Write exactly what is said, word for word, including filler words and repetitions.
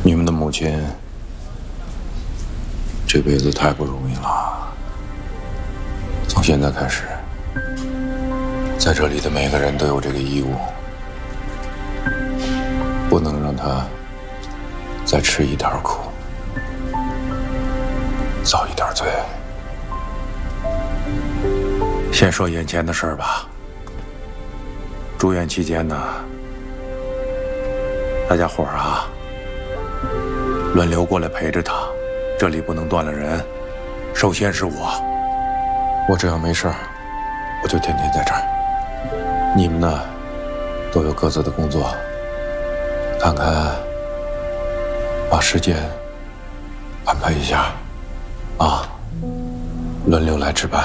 你们的母亲这辈子太不容易了。从现在开始，在这里的每个人都有这个义务，不能让她再吃一点苦，遭一点罪。先说眼前的事儿吧。住院期间呢，大家伙儿啊，轮流过来陪着他，这里不能断了人。首先是我，我只要没事儿，我就天天在这儿。你们呢，都有各自的工作，看看把时间安排一下，啊，轮流来值班。